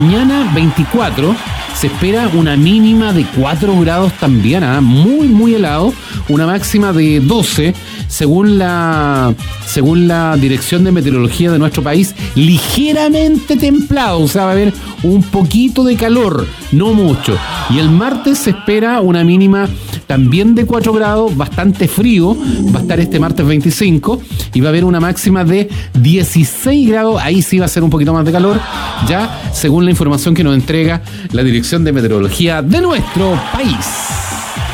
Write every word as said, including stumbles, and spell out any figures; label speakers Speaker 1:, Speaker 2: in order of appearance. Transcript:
Speaker 1: Mañana veinticuatro se espera una mínima de cuatro grados también, ¿eh? muy muy helado, una máxima de doce según la según la Dirección de Meteorología de nuestro país, ligeramente templado, o sea, va a haber un poquito de calor, no mucho. Y el martes se espera una mínima también de cuatro grados, bastante frío, va a estar este martes veinticinco y va a haber una máxima de dieciséis grados, ahí sí va a ser un poquito más de calor, ya según la información que nos entrega la Dirección de Meteorología de nuestro país.